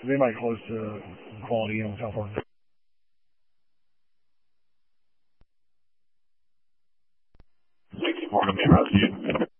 they might close to quality in California. Thanks for having me, Matthew.